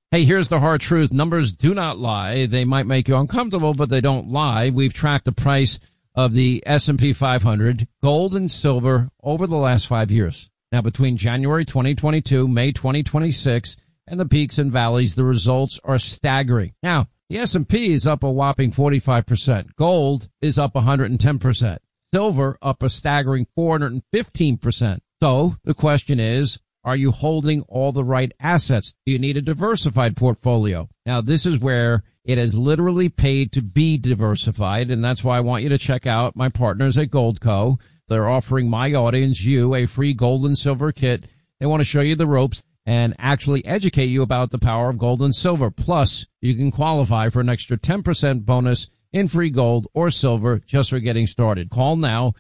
Hey, here's the hard truth. Numbers do not lie. They might make you uncomfortable, but they don't lie. We've tracked the price of the S&P 500, gold and silver, over the last 5 years. Now, between January 2022, May 2026, and the peaks and valleys, the results are staggering. Now, the S&P is up a whopping 45%. Gold is up 110%. Silver up a staggering 415%. So the question is, are you holding all the right assets? Do you need a diversified portfolio? Now, this is where it has literally paid to be diversified, and that's why I want you to check out my partners at Goldco. They're offering my audience, you, a free gold and silver kit. They want to show you the ropes and actually educate you about the power of gold and silver. Plus, you can qualify for an extra 10% bonus in free gold or silver just for getting started. Call now,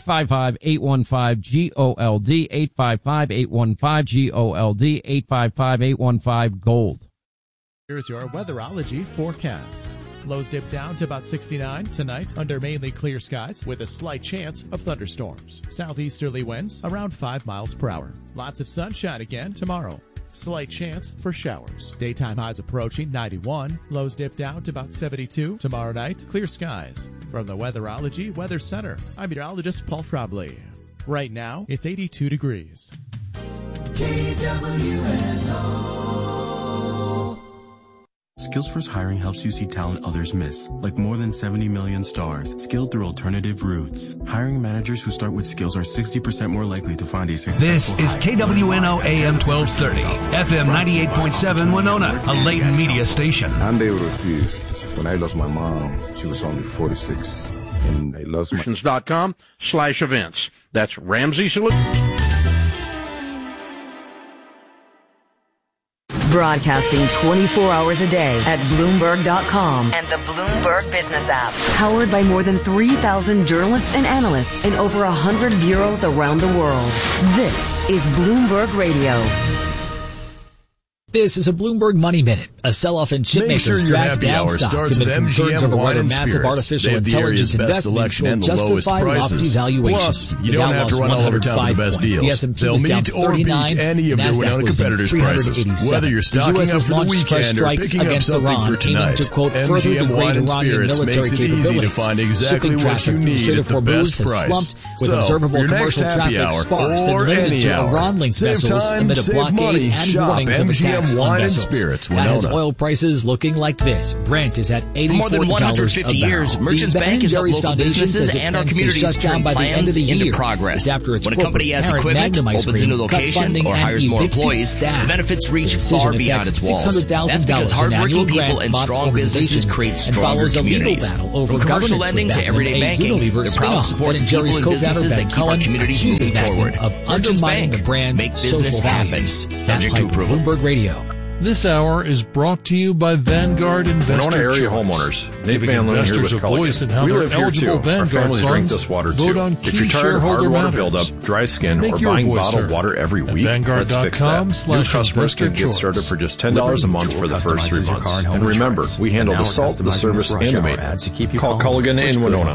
855-815-GOLD, 855-815-GOLD, 855-815-GOLD. Here's your weatherology forecast. Lows dip down to about 69 tonight under mainly clear skies with a slight chance of thunderstorms. Southeasterly winds around 5 miles per hour. Lots of sunshine again tomorrow. Slight chance for showers. Daytime highs approaching 91. Lows dip down to about 72. Tomorrow night, clear skies. From the Weatherology Weather Center, I'm meteorologist Paul Frobley. Right now, it's 82 degrees. KWNO. Skills First Hiring helps you see talent others miss, like more than 70 million stars, skilled through alternative routes. Hiring managers who start with skills are 60% more likely to find a successful This is KWNO AM 1230, FM 98.7 Winona, a Layton media station. I'm able to refuse. When I lost my mom, she was only 46. And I lost my... Solutions.com/events. That's Ramsey Solutions. Broadcasting 24 hours a day at Bloomberg.com and the Bloomberg Business app. Powered by more than 3,000 journalists and analysts in over 100 bureaus around the world. This is Bloomberg Radio. This is a Bloomberg Money Minute. A sell-off in chip makers dragged down stocks amid concerns over whether massive artificial intelligence investments will justify lofty valuations. Plus, you don't have to run all over town for the best deals. They'll meet or beat any of your Winona competitors' prices. Whether you're stocking up for the weekend or picking up something for tonight, MGM Wine and Spirits makes it easy to find exactly what you need at the best price. So, for your next happy hour or any hour, save time, save money, shop MGM Wine and Spirits, Winona. Oil prices looking like this. Brent is at $84 For more than 150 years, Merchants Bank has helped local businesses and our communities turn plans into progress. When a company adds equipment, opens a new location, or hires more employees, the benefits reach far beyond its walls. That's because hardworking people and strong businesses create stronger communities. From commercial lending to everyday banking, they're proud to support the people and businesses that keep our communities moving forward. Merchants Bank, make business happen. Subject to approval. Bloomberg Radio. This hour is brought to you by Vanguard Investor Winona area Choice. homeowners. Nate Van Lin here with Culligan. We live here too. Our families drink this water too. If you're tired of hard water buildup, dry skin, or buying bottled water every week, let's fix that. New customers can get started for just $10 a month for the first 3 months. And remember, we handle the salt, the service, and the maintenance. Call Culligan in Winona,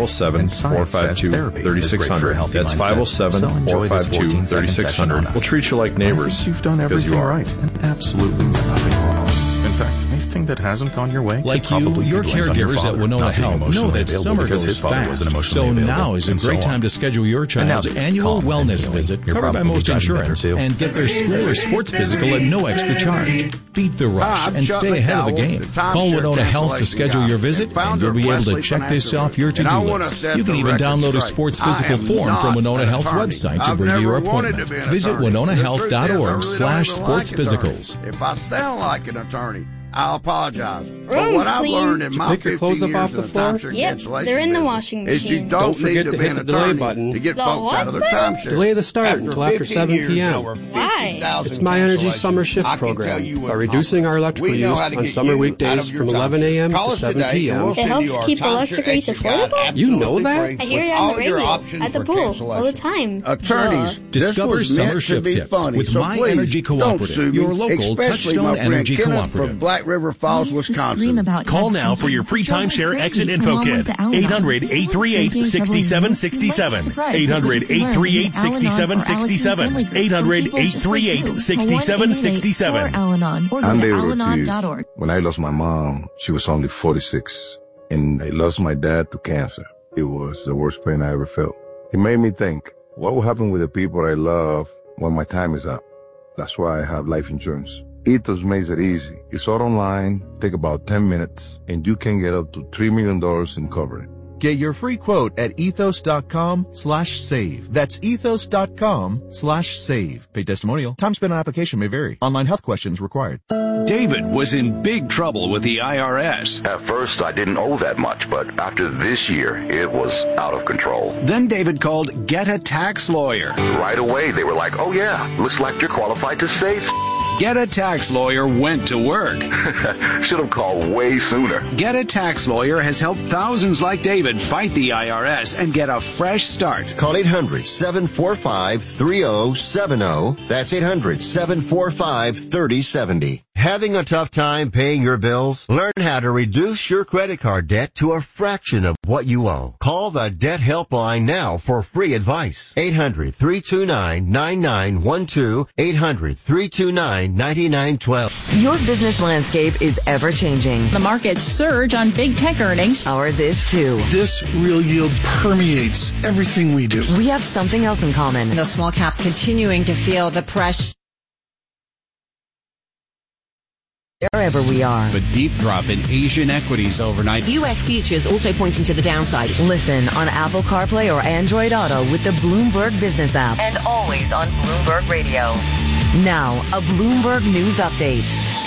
507-452-3600. That's 507-452-3600. We'll treat you like neighbors. You've done everything right. And absolutely nothing wrong. In fact, anything that hasn't gone your way, like you, your caregivers at Winona Health know that summer goes fast, so now is a great time to schedule your child's annual wellness visit covered by most insurance and get their school or sports physical at no extra charge. Beat the rush and stay ahead of the game. Call Winona Health to schedule your visit and you'll be able to check this off your to-do list. You can even download a sports physical form from Winona Health's website to bring you your appointment. Visit winonahealth.org/sportsphysicals. If I sound like an attorney, I apologize. But what I've learned in my 15 years in the timeshare cancellation, they're in the washing machine. is you don't need to be an attorney to get folks out of their timeshare. Delay the start until after 7 p.m. Why? It's My Energy Summer Shift program. By reducing our electrical use on summer weekdays from 11 a.m. to 7 p.m. It helps keep electric rates affordable? You know that? I hear it on the radio, at the pool, all the time. Attorneys, discover summer shift tips with My Energy Cooperative, your local Touchstone Energy Cooperative. From Black River Falls, Wisconsin. dream about. Call now for your free timeshare exit info kit. 800-838-6767. 800-838-6767. 800-838-6767. I'm David Ortiz. When I lost my mom, she was only 46. And I lost my dad to cancer. It was the worst pain I ever felt. It made me think, what will happen with the people I love when my time is up? That's why I have life insurance. Ethos makes it easy. It's all online, take about 10 minutes, and you can get up to $3 million in coverage. Get your free quote at ethos.com/save. That's ethos.com/save. Paid testimonial. Time spent on application may vary. Online health questions required. David was in big trouble with the IRS. At first, I didn't owe that much, but after this year, it was out of control. Then David called Get a Tax Lawyer. Right away, they were like, oh yeah, looks like you're qualified to save. Get a Tax Lawyer went to work. Should have called way sooner. Get a Tax Lawyer has helped thousands like David fight the IRS and get a fresh start. Call 800-745-3070. That's 800-745-3070. Having a tough time paying your bills? Learn how to reduce your credit card debt to a fraction of what you owe. Call the Debt Helpline now for free advice. 800-329-9912. 800-329-9912. Your business landscape is ever-changing. The markets surge on big tech earnings. Ours is too. This real yield permeates everything we do. We have something else in common. Those small caps continuing to feel the pressure. Wherever we are. A deep drop in Asian equities overnight. U.S. futures also pointing to the downside. Listen on Apple CarPlay or Android Auto with the Bloomberg Business app. And always on Bloomberg Radio. Now, a Bloomberg News Update.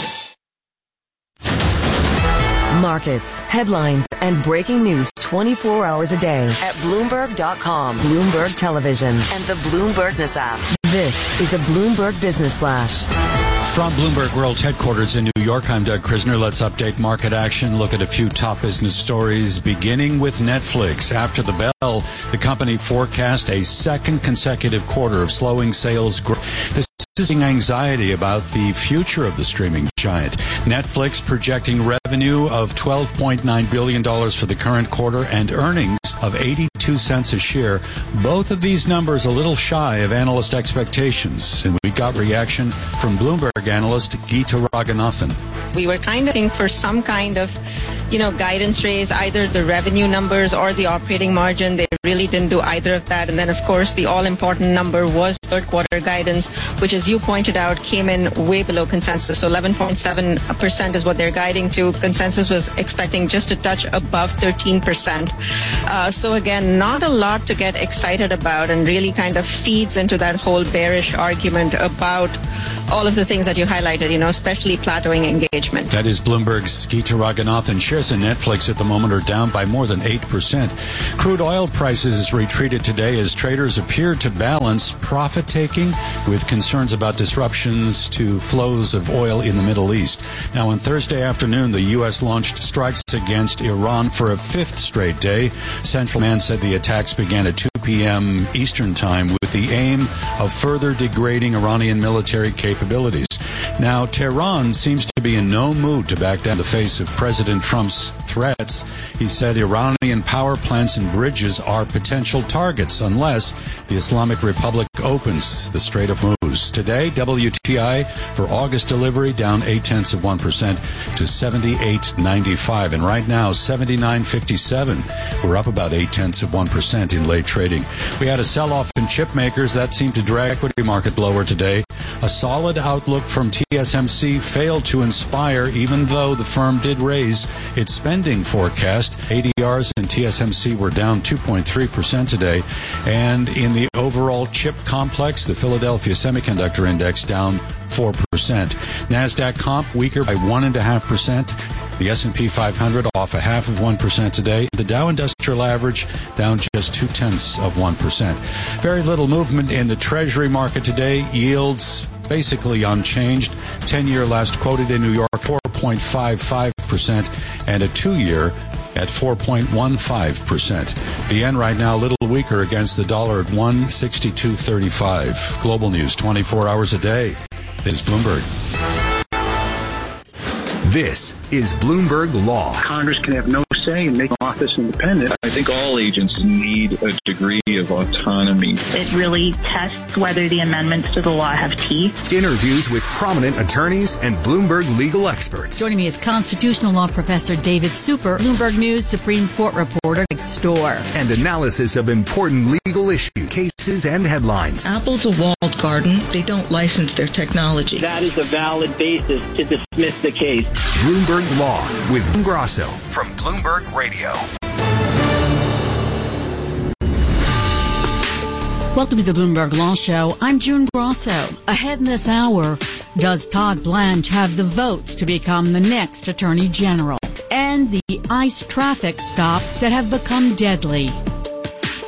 Markets, headlines, and breaking news 24 hours a day at Bloomberg.com, Bloomberg Television, and the Bloomberg Business app. This is a Bloomberg Business Flash. From Bloomberg World Headquarters in New York, I'm Doug Krisner. Let's update market action, look at a few top business stories, beginning with Netflix. After the bell, the company forecast a second consecutive quarter of slowing sales growth. This is anxiety about the future of the streaming giant. Netflix projecting revenue of $12.9 billion for the current quarter and earnings of 82 cents a share. Both of these numbers a little shy of analyst expectations. And we got reaction from Bloomberg analyst Geeta Raghunathan. We were kind of looking for some kind of, guidance raise, either the revenue numbers or the operating margin. They really didn't do either of that. And then, of course, the all-important number was third quarter guidance, which, as you pointed out, came in way below consensus. So 11.7% is what they're guiding to. Consensus was expecting just a touch above 13%. So again, not a lot to get excited about, and really kind of feeds into that whole bearish argument about all of the things that you highlighted, especially plateauing engagement. That is Bloomberg's Geeta Raghunathan. Shares in Netflix at the moment are down by more than 8%. Crude oil prices retreated today as traders appeared to balance profit-taking with concerns about disruptions to flows of oil in the Middle East. Now, on Thursday afternoon, the U.S. launched strikes against Iran for a fifth straight day. Central Command said the attacks began at 2 p.m. Eastern Time with the aim of further degrading Iranian military capabilities. Now, Tehran seems to be in no mood to back down in the face of President Trump's threats. He said Iranian power plants and bridges are potential targets unless the Islamic Republic opens the Strait of Hormuz. Today, WTI for August delivery down 0.8% to 78.95. And right now, 79.57. We're up about 0.8% in late trading. We had a sell-off in chip makers that seemed to drag equity market lower today. A solid outlook from TSMC failed to inspire, even though the firm did raise its spending forecast. ADRs in TSMC were down 2.3% today. And in the overall chip complex, the Philadelphia Semiconductor Index down 4%. NASDAQ comp weaker by 1.5%. The S&P 500 off 0.5% today. The Dow Industrial Average down just 0.2%. Very little movement in the Treasury market today. Yields basically unchanged. 10-year last quoted in New York 4.55% and a 2-year at 4.15%. The yen right now a little weaker against the dollar at 162.35. Global news 24 hours a day. This is Bloomberg. This is Bloomberg Law. Congress can have no say in making office independent. I think all agents need a degree of autonomy. It really tests whether the amendments to the law have teeth. Interviews with prominent attorneys and Bloomberg legal experts. Joining me is constitutional law professor David Super, Bloomberg News Supreme Court reporter Greg Storr. And analysis of important legal issues, cases, and headlines. Apple's a walled garden. They don't license their technology. That is a valid basis to dismiss the case. Bloomberg Law with Grasso from Bloomberg Radio. Welcome to the Bloomberg Law Show. I'm June Grasso. Ahead in this hour, does Todd Blanche have the votes to become the next Attorney General? And the ICE traffic stops that have become deadly.